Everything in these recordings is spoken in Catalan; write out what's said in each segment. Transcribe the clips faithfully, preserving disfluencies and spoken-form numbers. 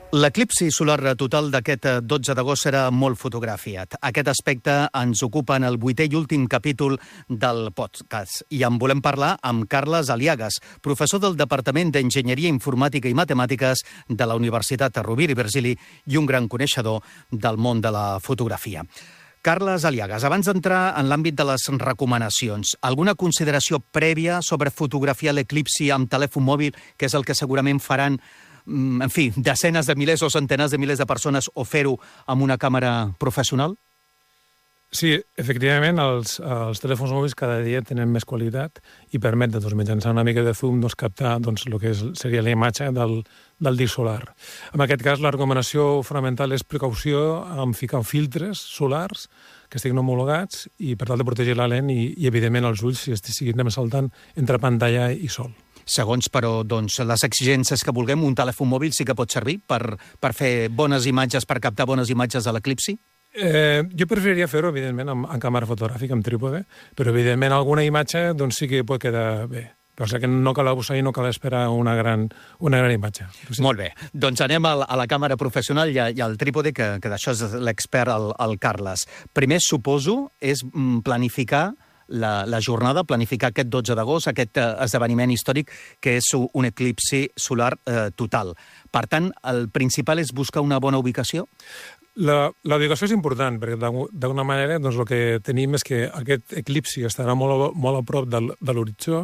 L'eclipsi solar total d'aquest dotze d'agost serà molt fotografiat. Aquest aspecte ens ocupa en el vuitè i últim capítol del podcast. I en volem parlar amb Carles Aliagas, professor del Departament d'Enginyeria Informàtica i Matemàtiques de la Universitat Rovira i Virgili i un gran coneixedor del món de la fotografia. Carles Aliagas, abans d'entrar en l'àmbit de les recomanacions, alguna consideració prèvia sobre fotografiar l'eclipsi amb telèfon mòbil, que és el que segurament faran en fi, desenes de milers o centenars de milers de persones, o fer-ho amb una càmera professional? Sí, efectivament, els, els telèfons mòbils cada dia tenen més qualitat i permet, doncs, mitjançant una mica de zoom, doncs, captar doncs, el que és, seria la imatge del, del disc solar. En aquest cas, la recomanació fonamental és precaució en ficar filtres solars que estiguin homologats i per tal de protegir la lent i, i evidentment, els ulls si estiguin saltant entre pantalla i sol. Segons, però, doncs, les exigències que vulguem, un telèfon mòbil sí que pot servir per, per fer bones imatges, per captar bones imatges de l'eclipsi? Eh, jo preferiria fer-ho, evidentment, amb, amb càmera fotogràfica, amb trípode, però, evidentment, alguna imatge doncs, sí que pot quedar bé. O sigui que no cal abusar i no cal esperar una gran, una gran imatge. Sí. Molt bé. Doncs anem a, a la càmera professional i, a, i al trípode, que, que d'això és l'expert, el, el Carles. Primer, suposo, és planificar La, la jornada, planificar aquest dotze d'agost, aquest eh, esdeveniment històric que és un eclipsi solar eh, total. Per tant, el principal és buscar una bona ubicació? La, la ubicació és important, perquè d'alguna manera doncs, el que tenim és que aquest eclipsi estarà molt, molt a prop del, de l'horitzó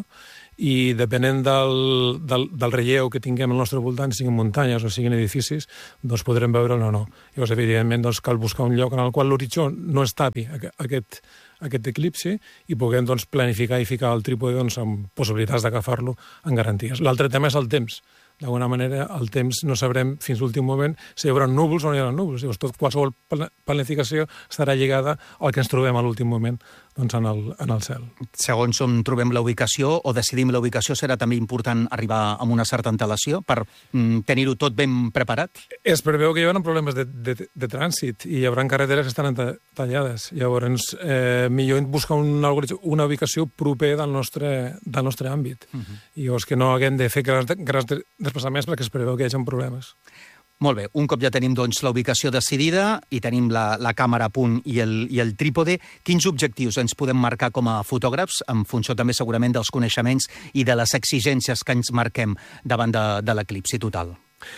i depenent del, del, del relleu que tinguem al nostre voltant, siguin muntanyes o siguin edificis, doncs podrem veure'l o no. Llavors, evidentment, doncs, cal buscar un lloc en el qual l'horitzó no es tapi aquest, aquest eclipsi i puguem doncs, planificar i ficar el trípode doncs, amb possibilitats d'agafar-lo en garanties. L'altre tema és el temps. D'alguna manera, el temps no sabrem fins l'últim moment si hi haurà núvols o no hi haurà núvols. Llavors, tot, qualsevol planificació estarà lligada al que ens trobem a l'últim moment doncs, en, el, en el cel. Segons on trobem la ubicació o decidim la ubicació, serà també important arribar amb una certa antelació per mm, tenir-ho tot ben preparat? Es preveu que hi haurà problemes de, de, de trànsit i hi haurà carreteres que estaran tallades. Llavors, eh, millor buscar una, una ubicació proper del nostre, del nostre àmbit. Uh-huh. I llavors que no haguem de fer grans, grans desplaçaments perquè es preveu que hi hagi problemes. Molt bé, un cop ja tenim doncs, la ubicació decidida i tenim la, la càmera a punt i el, i el trípode, quins objectius ens podem marcar com a fotògrafs, en funció també segurament dels coneixements i de les exigències que ens marquem davant de, de l'eclipsi total?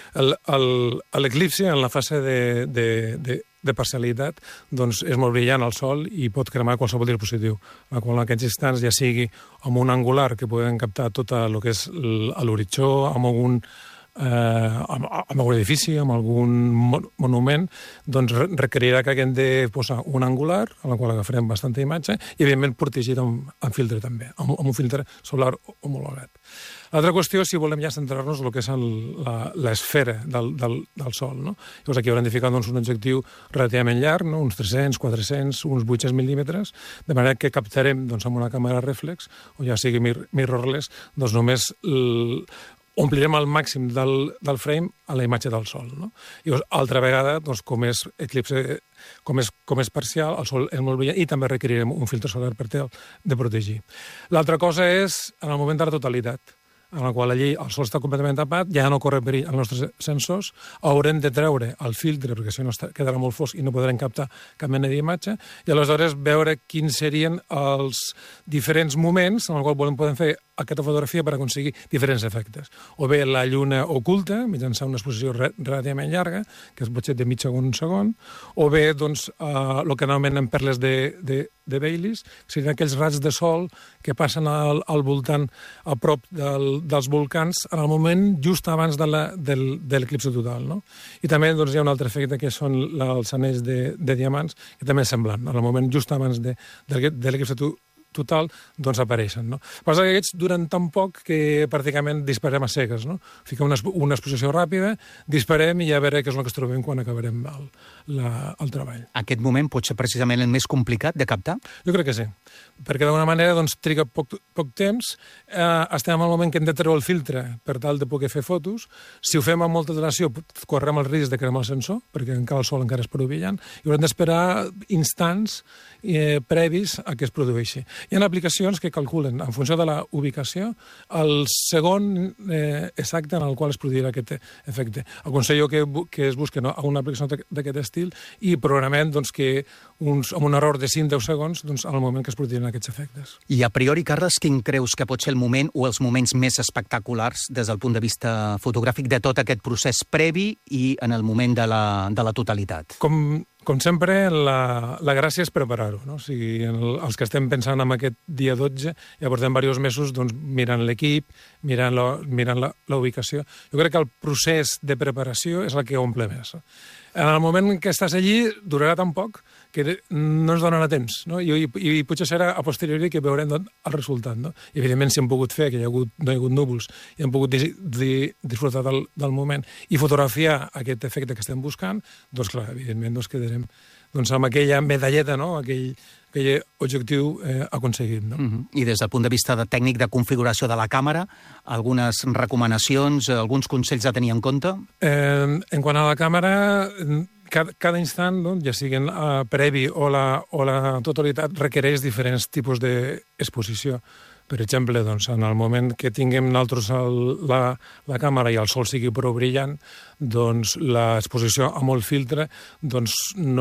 L'eclipsi, en la fase de, de, de, de parcialitat, doncs és molt brillant al sol i pot cremar qualsevol dispositiu, la qual en aquests instants ja sigui amb un angular que podem captar tot el que és l'horitzó, amb algun Eh, amb, amb algun edifici, amb algun monument, doncs requerirà que haguem de posar un angular, a la qual agafarem bastanta imatge, i evidentment protegit amb, amb filtre també, amb, amb un filtre solar homologat. L'altra qüestió és si volem ja centrar-nos en el que és l'esfera del, del, del Sol. No? Llavors aquí haurem de ficar doncs, un objectiu relativament llarg, no? uns tres-cents, quatre-cents, uns vuit-cents mil·límetres, de manera que captarem doncs, amb una càmera reflex, o ja sigui mir mirrorless, doncs només l, omplirem al màxim del, del frame a la imatge del sol. No? I llavors, altra vegada, doncs, com és eclipse, com és, com és parcial, el sol és molt brillant i també requerirem un filtre solar per tal de protegir. L'altra cosa és en el moment de la totalitat, en la qual allí el sol està completament tapat, ja no corre perill als nostres sensors, haurem de treure el filtre, perquè si no quedarà molt fosc i no podrem captar cap mena d'imatge, i aleshores veure quins serien els diferents moments en els quals volem poder fer aquesta fotografia per aconseguir diferents efectes. O bé la lluna oculta, mitjançant una exposició relativament llarga, que és potser de mig segon un segon, o bé doncs, eh, el que anomenen perles de, de, de Baileys, que serien aquells raigs de sol que passen al, al voltant, a prop del, dels volcans, en el moment just abans de l'eclipsi total. No? I també doncs, hi ha un altre efecte, que són la, els anells de, de diamants, que també és semblant, en el moment just abans de, de, de l'eclipsi total, total, doncs apareixen. No? Passa que aquests duren tan poc que pràcticament disparem a cegues. No? Fiquem una, una exposició ràpida, disparem i ja veurem què és el que es trobem quan acabarem el, la, el treball. Aquest moment pot ser precisament el més complicat de captar? Jo crec que sí, perquè d'alguna manera doncs, triga poc, poc temps, eh, estem en el moment que hem de treure el filtre per tal de poder fer fotos. Si ho fem amb molta dilació, correm el risc de cremar el sensor, perquè encara el sol encara és prou brillant, i haurem d'esperar instants eh, previs a que es produeixi. Hi ha aplicacions que calculen, en funció de la ubicació, el segon eh, exacte en el qual es produirà aquest efecte. Aconsello que, que es busquen una aplicació d'aquest estil i programem doncs, que uns, amb un error de cinc a deu segons doncs, al moment que es produiran aquests efectes. I a priori, Carles, quin creus que pot ser el moment o els moments més espectaculars des del punt de vista fotogràfic de tot aquest procés previ i en el moment de la, de la totalitat? Com, com sempre, la, la gràcia és preparar-ho. No? O sigui, el, els que estem pensant en aquest dia dotze ja portem diversos mesos doncs, mirant l'equip, mirant, la, mirant la, la ubicació. Jo crec que el procés de preparació és el que omple més. En el moment que estàs allí durarà tan poc que no ens donarà temps, no? I, i, i potser serà a posteriori que veurem el resultat, no? I evidentment si hem pogut fer, que hi ha hagut, no hi ha hagut núvols, i hem pogut di, di, disfrutar del, del moment i fotografiar aquest efecte que estem buscant, doncs clar, evidentment doncs quedarem doncs, amb aquella medalleta, no? Aquell, aquell objectiu eh, aconseguit. No? Uh-huh. I des del punt de vista de tècnic de configuració de la càmera, algunes recomanacions, alguns consells a tenir en compte? Eh, en quant a la càmera, cada, cada instant, no? Ja siguin uh, previ o la, o la totalitat, requereix diferents tipus d'exposició. Per exemple, doncs, en el moment que tinguem nosaltres el, la, la càmera i el sol sigui prou brillant, doncs l'exposició amb el filtre doncs,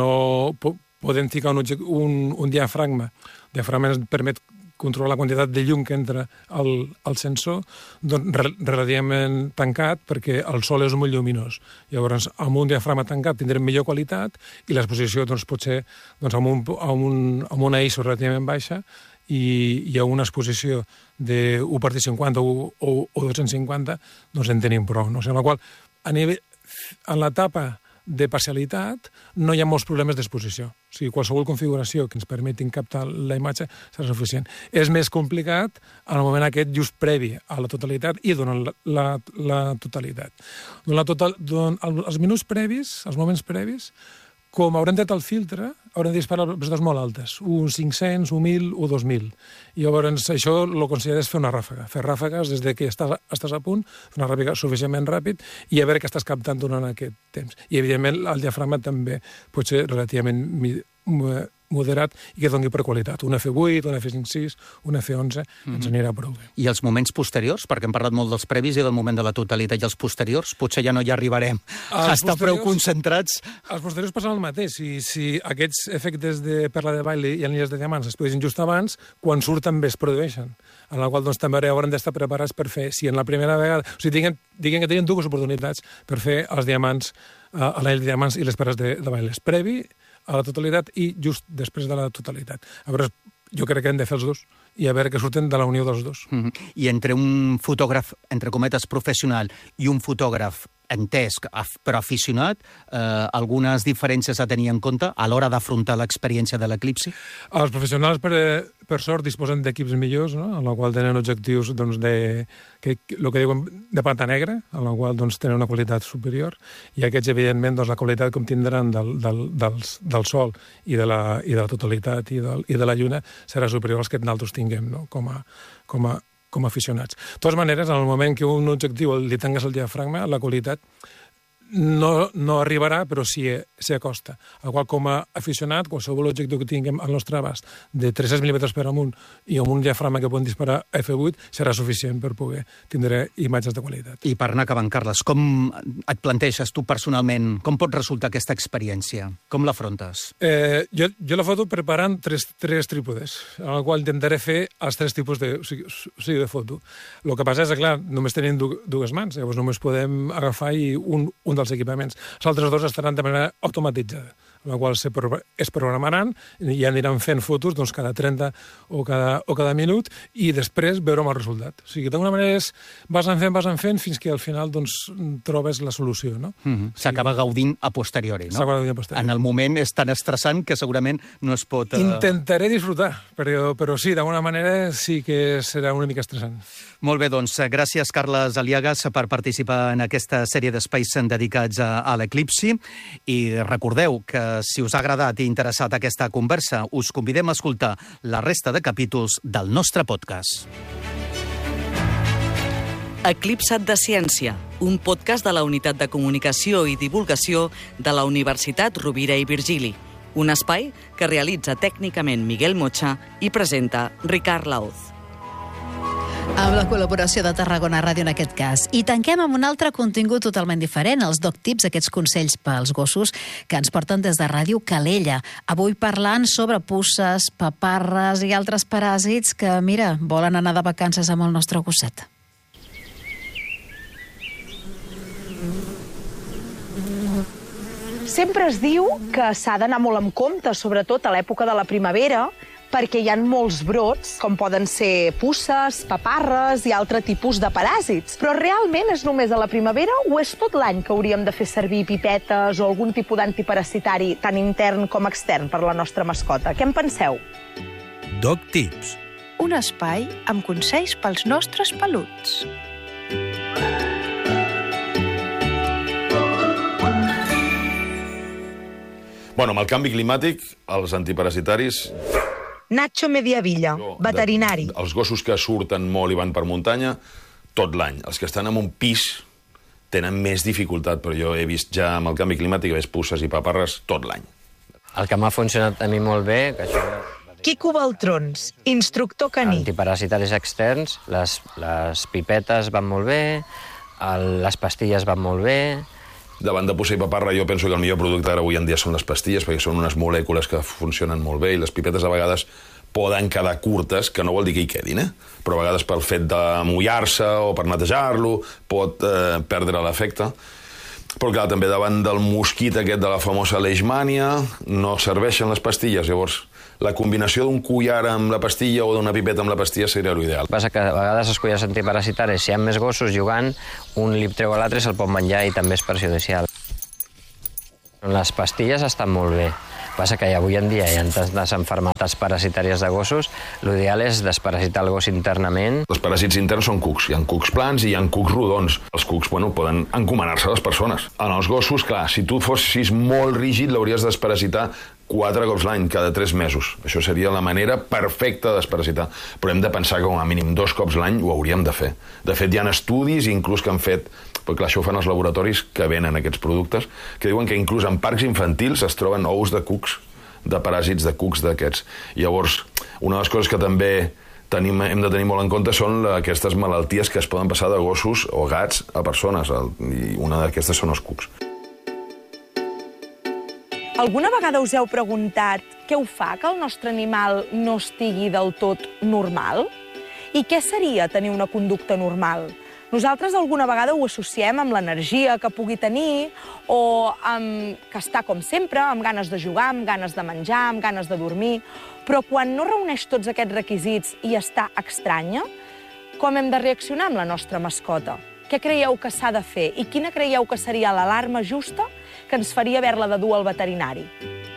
no po podem ficar un, un, un diafragma. El diafragma ens permet controlar la quantitat de llum que entra al, al sensor, doncs, relativament tancat, perquè el sol és molt lluminós. Llavors, amb un diafragma tancat tindrem millor qualitat i l'exposició doncs, pot ser doncs, amb, un, amb, un, amb una I S O relativament baixa i hi ha una exposició de u per cinquanta o, o, o dos-cents cinquanta, doncs en tenim prou. No? O sigui, en la qual, a nivell, en l'etapa de parcialitat no hi ha molts problemes d'exposició. O sigui, qualsevol configuració que ens permetin captar la imatge serà suficient. És més complicat en el moment aquest just previ a la totalitat i durant la, la, la totalitat. Durant, la total, durant els minuts previs, els moments previs, com haurem tret el filtre, haurem de disparar velocitats molt altes, uns cinc-cents, un mil o dos mil. I llavors això el consideres fer una ràfaga. Fer ràfagues des de que estàs, estàs a punt, fer una ràfaga suficientment ràpid i a veure què estàs captant durant aquest temps. I, evidentment, el diafragma també pot ser relativament moderat i que doni per qualitat. Un F vuit, un F cinc sis, un F onze, mm-hmm. ens anirà prou bé. I els moments posteriors? Perquè hem parlat molt dels previs i del moment de la totalitat. I els posteriors? Potser ja no hi arribarem a estar prou concentrats. Els posteriors passen el mateix. Si, si aquests efectes de perla de baile i anelles de diamants es produeixen just abans, quan surt també es produeixen. En la qual doncs, també haurem d'estar preparats per fer, si en la primera vegada... O sigui, diguem, diguem que tenien dues oportunitats per fer els diamants, eh, l'anell de diamants i les perles de, de baile. Previ a la totalitat i just després de la totalitat. A veure, jo crec que hem de fer els dos i a veure que surten de la unió dels dos. Mm-hmm. I entre un fotògraf, entre cometes, professional i un fotògraf entès, però aficionat, eh, algunes diferències a tenir en compte a l'hora d'afrontar l'experiència de l'eclipsi? Els professionals, per, per sort, disposen d'equips millors, no? en la qual tenen objectius doncs, de, que, el que diuen de pata negra, en la qual doncs, tenen una qualitat superior, i aquests, evidentment, doncs, la qualitat que tindran del, del, del, del sol i de, la, i de la totalitat i, del, i de la lluna serà superior als que nosaltres tinguem no? com a, com a com a aficionats. De totes maneres, en el moment que un objectiu li tangues el diafragma, la qualitat no, no arribarà, però sí s'hi acosta. El qual, com a aficionat, qualsevol objectiu que tinguem al nostre abast de tres-cents mil·límetres per amunt i amb un diafragma que podem disparar a F vuit serà suficient per poder tindre imatges de qualitat. I per anar acabant, Carles, com et planteges tu personalment, com pot resultar aquesta experiència? Com l'afrontes? Eh, jo, jo la foto preparant tres, tres trípodes, en el qual intentaré fer els tres tipus de, o sigui, o sigui, de foto. El que passa és que, clar, només tenim dues mans, llavors només podem agafar i un, un dels equipaments. Els altres dos estaran de manera automatitzada, en la qual se pro es programaran i aniran fent fotos doncs, cada trenta o cada, o cada minut i després veurem el resultat. O sigui, d'alguna manera és vas en fent, vas en fent fins que al final doncs, trobes la solució. No? Mm-hmm. S'acaba sí. gaudint a posteriori, no? S'acaba gaudint a posteriori. En el moment és tan estressant que segurament no es pot... Uh... Intentaré disfrutar, però, però sí, d'alguna manera sí que serà una mica estressant. Molt bé, doncs, gràcies, Carles Aliagas, per participar en aquesta sèrie d'espais dedicats a, a l'eclipsi. I recordeu que si us ha agradat i interessat aquesta conversa, us convidem a escoltar la resta de capítols del nostre podcast. Eclipsat de Ciència, un podcast de la Unitat de Comunicació i Divulgació de la Universitat Rovira i Virgili. un espai que realitza tècnicament Miguel Mocha i presenta Ricard Laoz. Amb la col·laboració de Tarragona Ràdio en aquest cas. I tanquem amb un altre contingut totalment diferent, els Dog Tips, aquests consells pels gossos que ens porten des de Ràdio Calella. Avui parlant sobre puces, paparres i altres paràsits que, mira, volen anar de vacances amb el nostre gosset. Sempre es diu que s'ha d'anar molt amb compte, sobretot a l'època de la primavera, perquè hi ha molts brots, com poden ser puces, paparres i altre tipus de paràsits. Però realment és només a la primavera o és tot l'any que hauríem de fer servir pipetes o algun tipus d'antiparasitari, tant intern com extern, per la nostra mascota? Què en penseu? Dog Tips. Un espai amb consells pels nostres peluts. Bueno, amb el canvi climàtic, els antiparasitaris... Nacho Mediavilla, veterinari. De, els gossos que surten molt i van per muntanya, tot l'any. Els que estan en un pis tenen més dificultat, però jo he vist ja amb el canvi climàtic, he vist puces i paparres tot l'any. El que m'ha funcionat a mi molt bé... Que això... Quico Baltrons, instructor caní. Antiparasitaris externs, les, les pipetes van molt bé, el, les pastilles van molt bé... Davant de puça i paparra jo penso que el millor producte ara avui en dia són les pastilles, perquè són unes molècules que funcionen molt bé i les pipetes a vegades poden quedar curtes, que no vol dir que hi quedin, eh? Però a vegades pel fet de mullar-se o per netejar-lo pot eh, perdre l'efecte. Però clar, també davant del mosquit aquest de la famosa leishmània no serveixen les pastilles, llavors la combinació d'un collar amb la pastilla o d'una pipeta amb la pastilla seria l'ideal. Passa que a vegades els collars antiparasitaris, si hi ha més gossos jugant, un li treu a l'altre i se'l pot menjar i també és perjudicial. Les pastilles estan molt bé. Passa que avui en dia hi ha tantes malalties parasitàries de gossos, l'ideal és desparasitar el gos internament. Els paràsits interns són cucs. Hi ha cucs plans i hi ha cucs rodons. Els cucs, bueno, poden encomanar-se a les persones. En els gossos, clar, si tu fossis molt rígid, l'hauries de desparasitar quatre cops l'any, cada tres mesos. Això seria la manera perfecta de desparasitar. Però hem de pensar que com a mínim dos cops l'any ho hauríem de fer. De fet, hi ha estudis, inclús que han fet, perquè clar, això ho fan els laboratoris que venen aquests productes, que diuen que inclús en parcs infantils es troben ous de cucs, de paràsits de cucs d'aquests. Llavors, una de les coses que també tenim, hem de tenir molt en compte són aquestes malalties que es poden passar de gossos o gats a persones, i una d'aquestes són els cucs. Alguna vegada us heu preguntat què ho fa que el nostre animal no estigui del tot normal? I què seria tenir una conducta normal? Nosaltres alguna vegada ho associem amb l'energia que pugui tenir o amb que està com sempre, amb ganes de jugar, amb ganes de menjar, amb ganes de dormir, però quan no reuneix tots aquests requisits i està estranya, com hem de reaccionar amb la nostra mascota? Què creieu que s'ha de fer i quina creieu que seria l'alarma justa que ens faria haver-la de dur al veterinari?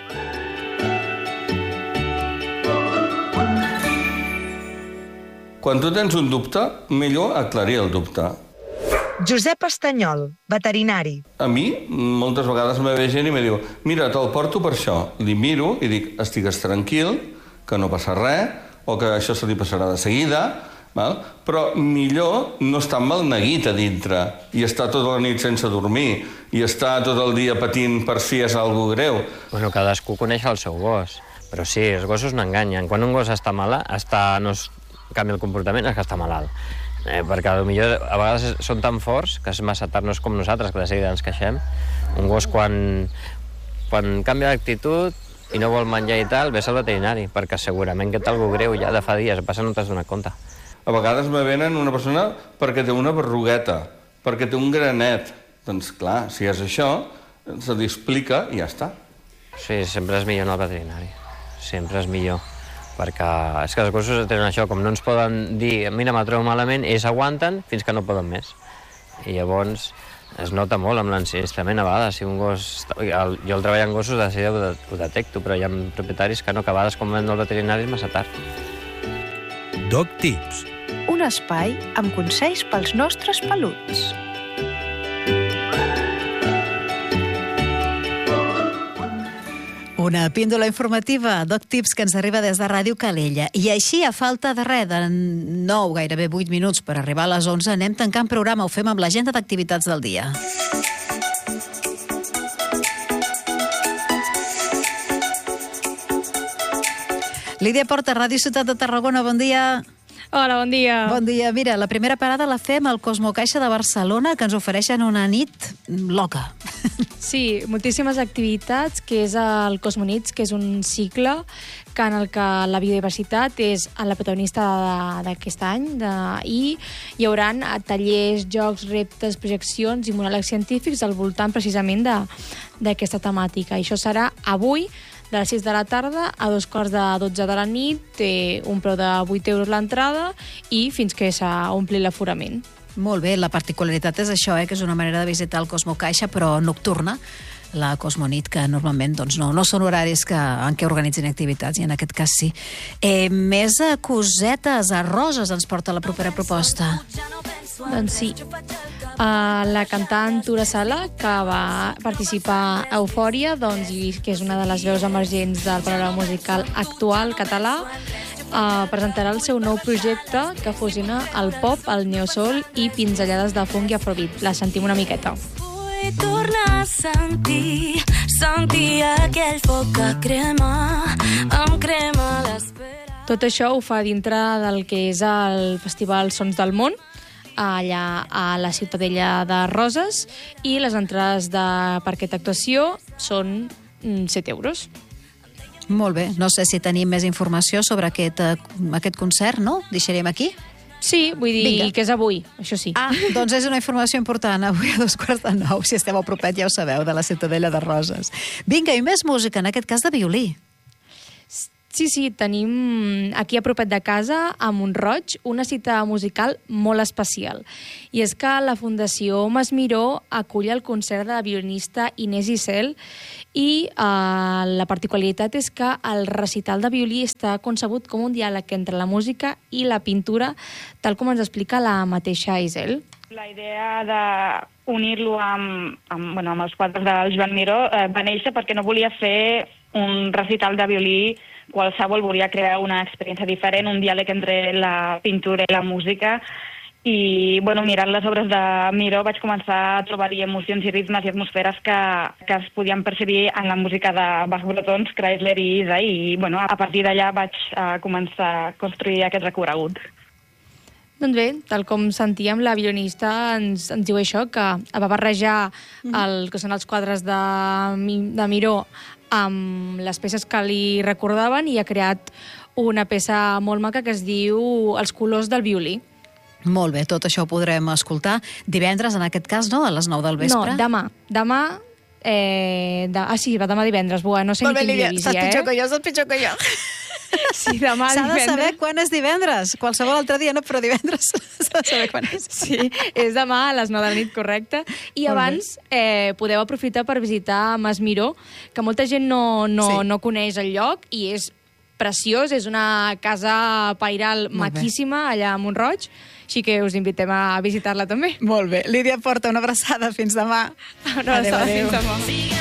Quan tu tens un dubte, millor aclarir el dubte. Josep Estanyol, veterinari. A mi, moltes vegades me ve gent i me diu mira, te'l porto per això. Li miro i dic, estigues tranquil, que no passa res, o que això se li passarà de seguida, val? Però millor no estar amb el neguit a dintre i estar tota la nit sense dormir i estar tot el dia patint per si és alguna greu. Bueno, cadascú coneix el seu gos, però sí, els gossos no enganyen. Quan un gos està malalt, està, no es canvia el comportament, és que està malalt. Eh, perquè potser a vegades són tan forts que és massa tard, no és com nosaltres, que de seguida ens queixem. Un gos quan, quan canvia d'actitud i no vol menjar i tal, ves al veterinari, perquè segurament que té alguna greu ja de fa dies, passa no t'has donat compte. A vegades me venen una persona perquè té una berrugueta, perquè té un granet. Doncs clar, si és això, se li explica i ja està. Sí, sempre és millor anar al veterinari. Sempre és millor. Perquè és que els gossos tenen això, com no ens poden dir mira, me trobo malament, ells aguanten fins que no poden més. I llavors es nota molt amb l'ensinistrament a vegades. Si un gos... Jo al treballar amb gossos de seguida ho detecto, però hi ha propietaris que no, que a vegades quan van al veterinari és massa tard. Dog Tips. Un espai amb consells pels nostres peluts. Una píndola informativa, Dog Tips, que ens arriba des de Ràdio Calella. I així, a falta de res, de nou, gairebé vuit minuts per arribar a les onze, anem tancant programa, ho fem amb l'agenda d'activitats del dia. Lídia Porta, Ràdio Ciutat de Tarragona, bon dia. Hola, bon dia. Bon dia. Mira, la primera parada la fem al Cosmocaixa de Barcelona, que ens ofereixen una nit loca. Sí, moltíssimes activitats, que és el Cosmonits, que és un cicle que en el que la biodiversitat és la protagonista d'aquest any, de, i hi haurà tallers, jocs, reptes, projeccions i monòlegs científics al voltant precisament d'aquesta temàtica. I això serà avui, de les sis de la tarda a dos quarts de dotze de la nit, té un preu de vuit euros l'entrada i fins que s'ompli l'aforament. Molt bé, la particularitat és això, eh, que és una manera de visitar el Cosmocaixa, però nocturna, la Cosmonit, que normalment doncs, no, no són horaris que, en què organitzin activitats, i en aquest cas sí. Eh, més cosetes, a Roses ens porta la propera proposta. Doncs sí. Uh, la cantant Tura Sala, que va participar a Eufòria, doncs, i que és una de les veus emergents del panorama musical actual català, uh, presentarà el seu nou projecte que fusiona el pop, el neosoul i pinzellades de funk i afrobeat. La sentim una miqueta. Vull tornar a sentir, sentir aquell foc que crema, em crema l'espera. Tot això ho fa dintre del que és el Festival Sons del Món, allà a la Ciutadella de Roses, i les entrades de, per aquesta actuació són set euros. Molt bé. No sé si tenim més informació sobre aquest, aquest concert, no? Deixarem aquí? Sí, vull dir Vinga. Que és avui, això sí. Ah, doncs és una informació important. Avui a dos quarts de nou, si esteu a propet, ja ho sabeu, de la Ciutadella de Roses. Vinga, i més música, en aquest cas de violí. Sí, sí, tenim aquí a propet de casa, a Mont-roig, una cita musical molt especial. I és que la Fundació Masmiró acull el concert de la violinista Inés Issel i eh, la particularitat és que el recital de violí està concebut com un diàleg entre la música i la pintura, tal com ens explica la mateixa Issel. La idea d'unir-lo amb, amb, bueno, amb els quadres del Joan Miró eh, va néixer perquè no volia fer un recital de violí qualsevol, volia crear una experiència diferent, un diàleg entre la pintura i la música. I, bueno, mirant les obres de Miró vaig començar a trobar-hi emocions i ritmes i atmosferes que, que es podien percibir en la música de Bach Bretons, Kreisler i Isa, i, bueno, a partir d'allà vaig uh, començar a construir aquest recorregut. Doncs bé, tal com sentíem, la violinista ens, ens diu això, que va barrejar el que són els quadres de, de Miró amb les peces que li recordaven i ha creat una peça molt maca que es diu Els colors del violí. Molt bé, tot això ho podrem escoltar divendres, en aquest cas, no? A les nou del vespre? No, demà. Demà... Eh, de... Ah, sí, va demà divendres. Buah, no sé ni quin dia eh? Estàs pitjor que jo, estàs pitjor que jo. Sí, demà s'ha divendres. de saber quan és divendres. Qualsevol altre dia, no, però divendres s'ha de saber quan és. Sí, és demà a les nou de la nit, correcte. I abans eh, podeu aprofitar per visitar Masmiró, que molta gent no, no, sí. no coneix el lloc, i és preciós, és una casa pairal maquíssima allà a Mont-roig, així que us invitem a visitar-la també. Molt bé. Lídia Porta, una abraçada. Fins demà. Una abraçada, fins demà.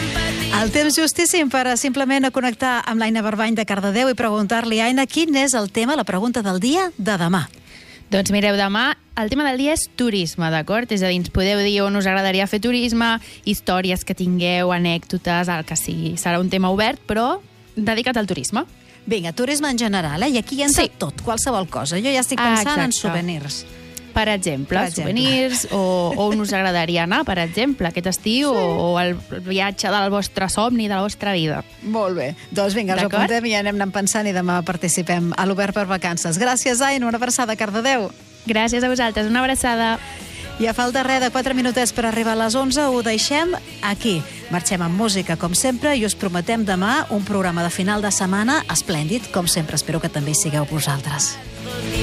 El temps justíssim per a simplement a connectar amb l'Aina Barbany de Cardedeu i preguntar-li, Aina, quin és el tema, la pregunta del dia de demà? Doncs mireu, demà el tema del dia és turisme, d'acord? És a dir, ens podeu dir on us agradaria fer turisme, històries que tingueu, anècdotes, el que sigui. Serà un tema obert, però dedicat al turisme. Vinga, turisme en general, eh? I aquí entra sí. tot, qualsevol cosa. Jo ja estic pensant ah, en souvenirs. Per exemple, per exemple. souvenirs, o, o on us agradaria anar, per exemple, aquest estiu, sí. o, o el viatge del vostre somni, de la vostra vida. Molt bé. Doncs vinga, ens apuntem i anem anant pensant i demà participem a l'Obert per Vacances. Gràcies, Aina, una abraçada a Cardedeu. Gràcies a vosaltres, una abraçada. I a falta res de quatre minutets per arribar a les onze, ho deixem aquí. Marxem amb música, com sempre, i us prometem demà un programa de final de setmana esplèndid, com sempre. Espero que també sigueu vosaltres.